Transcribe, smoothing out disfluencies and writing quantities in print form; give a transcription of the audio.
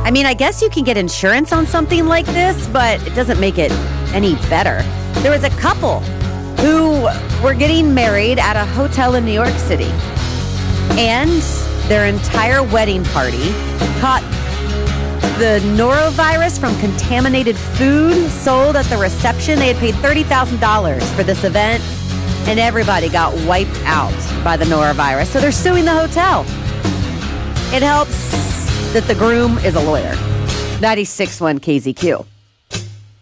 I mean, I guess you can get insurance on something like this, but it doesn't make it any better. There was a couple who were getting married at a hotel in New York City, and their entire wedding party caught the norovirus from contaminated food sold at the reception. They had paid $30,000 for this event, and everybody got wiped out by the norovirus. So they're suing the hotel. It helps that the groom is a lawyer. 96.1 KZQ.